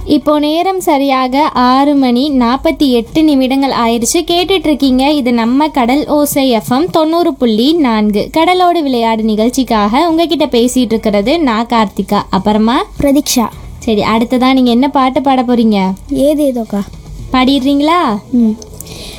இப்போ நேரம் சரியாக 6:48 ஆயிடுச்சு. கேட்டுட்டு இருக்கீங்க இது நம்ம கடல் ஓசை எஃப்எம் 90.4 கடலோடு விளையாடு நிகழ்ச்சிக்காக உங்ககிட்ட பேசிட்டு இருக்கிறது நான் கார்த்திகா, அப்புறமா பிரதீக்ஷா. சரி, அடுத்ததான் நீங்க என்ன பாட்டு பாட போறீங்க? ஏதேதோக்கா. பாடிடுறீங்களா? ம்.